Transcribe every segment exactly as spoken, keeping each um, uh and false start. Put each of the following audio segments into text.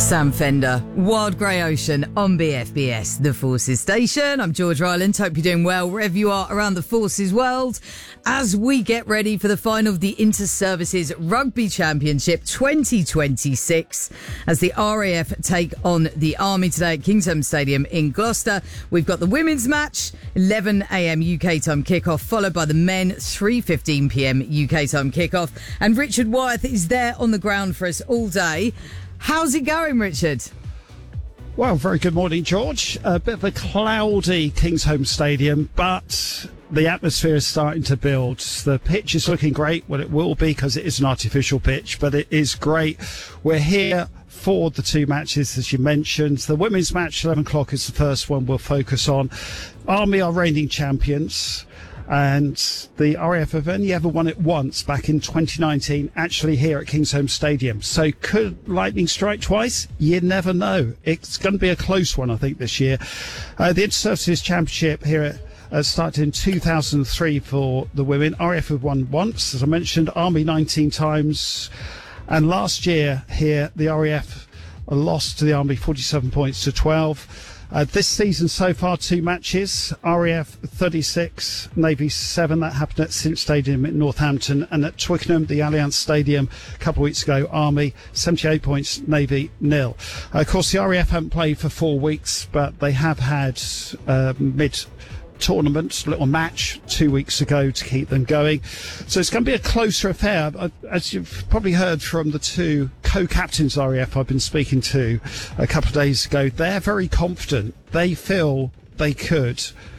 Sam Fender, Wild Grey Ocean on B F B S, the Forces Station. I'm George Ryland. Hope you're doing well wherever you are around the Forces world as we get ready for the final of the Inter-Services Rugby Championship twenty twenty-six as the R A F take on the Army today at Kingsholm Stadium in Gloucester. We've got the women's match, eleven a.m. U K time kickoff, followed by the men, three fifteen p.m. U K time kickoff. And Richard Wyeth is there on the ground for us all day. How's it going, Richard? Well, very good morning, George. A bit of a cloudy Kingsholm Stadium, but the atmosphere is starting to build. The pitch is looking great. Well, it will be because it is an artificial pitch, but it is great. We're here for the two matches, as you mentioned. The women's match, eleven o'clock, is the first one we'll focus on. Army are reigning champions. And the R A F have only ever won it once back in twenty nineteen, actually here at Kingsholm Stadium. So could lightning strike twice? You never know. It's going to be a close one, I think, this year. Uh, the Inter-Services Championship here uh, started in two thousand three for the women. R A F have won once, as I mentioned, Army nineteen times. And last year here, the R A F lost to the Army forty-seven points to twelve. Uh, this season so far, two matches, R A F thirty-six, Navy seven. That happened at Cinch Stadium in Northampton, and at Twickenham, the Allianz Stadium, a couple of weeks ago, Army seventy-eight points, Navy nil. Uh, of course, the R A F haven't played for four weeks, but they have had uh, mid tournament, little match two weeks ago to keep them going. So it's going to be a closer affair. As you've probably heard from the two co-captains R A F I've been speaking to a couple of days ago, they're very confident. They feel they could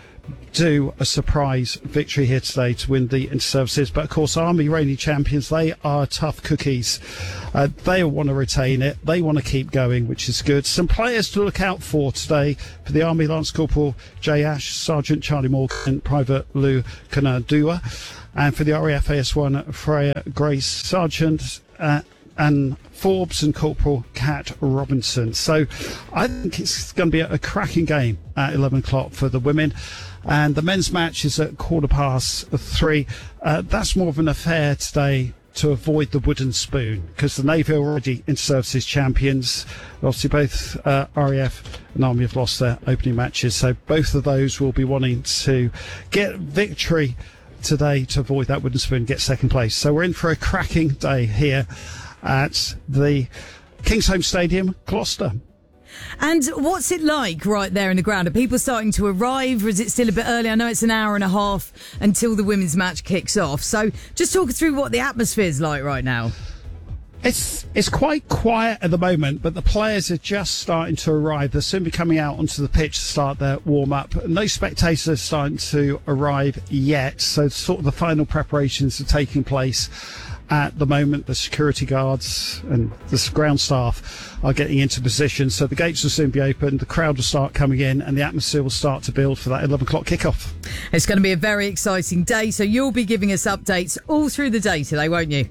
do a surprise victory here today to win the Inter-Services. But of course, Army reigning champions, they are tough cookies. Uh, they want to retain it. They want to keep going, which is good. Some players to look out for today for the Army: Lance Corporal Jay Ash, Sergeant Charlie Morgan, Private Lou Kanadua. And for the R A F A S one, Freya Grace, Sergeant uh, Anne Forbes and Corporal Kat Robinson. So I think it's going to be a, a cracking game at eleven o'clock for the women. And the men's match is at quarter past three. Uh, that's more of an affair today to avoid the wooden spoon, because the Navy are already Inter-Services champions. Obviously, both uh, R A F and Army have lost their opening matches, so both of those will be wanting to get victory today to avoid that wooden spoon and get second place. So we're in for a cracking day here at the Kingsholm Stadium, Gloucester. And what's it like right there in the ground? Are people starting to arrive, or is it still a bit early? I know it's an hour and a half until the women's match kicks off. So just talk us through what the atmosphere's like right now. It's it's quite quiet at the moment, but the players are just starting to arrive. They'll soon be coming out onto the pitch to start their warm-up. No spectators are starting to arrive yet, so sort of the final preparations are taking place. At the moment, the security guards and the ground staff are getting into position, so the gates will soon be open, the crowd will start coming in, and the atmosphere will start to build for that eleven o'clock kickoff. It's going to be a very exciting day, so you'll be giving us updates all through the day today, won't you?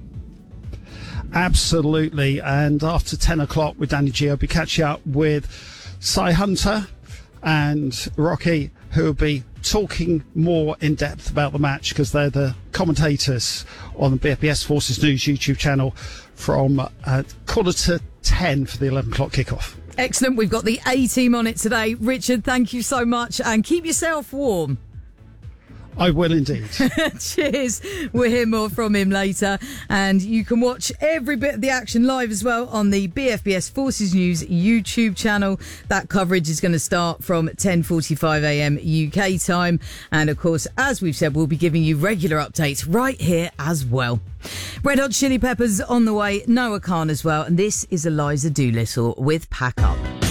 Absolutely, and after ten o'clock with Danny G, I'll be catching up with Cy Hunter and Rocky, who will be talking more in depth about the match, because they're the commentators on the B F B S Forces News YouTube channel from uh, quarter to ten for the eleven o'clock kickoff. Excellent. We've got the A team on it today. Richard, thank you so much, and keep yourself warm. I will indeed. Cheers. We'll hear more from him later. And you can watch every bit of the action live as well on the B F B S Forces News YouTube channel. That coverage is going to start from ten forty-five a.m. U K time. And of course, as we've said, we'll be giving you regular updates right here as well. Red Hot Chili Peppers on the way, Noah Khan as well. And this is Eliza Doolittle with Pack Up.